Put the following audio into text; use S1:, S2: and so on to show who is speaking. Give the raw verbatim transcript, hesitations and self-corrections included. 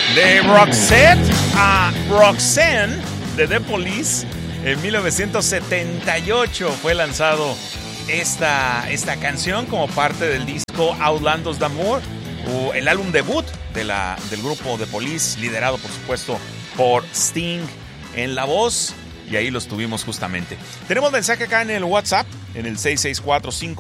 S1: De Roxette a Roxanne de The Police, en mil novecientos setenta y ocho fue lanzado esta, esta canción como parte del disco Outlandos d'Amour, o el álbum debut de la, del grupo The Police, liderado por supuesto por Sting en la voz, y ahí los tuvimos justamente. Tenemos mensaje acá en el WhatsApp, en el seis seis cuatro cinco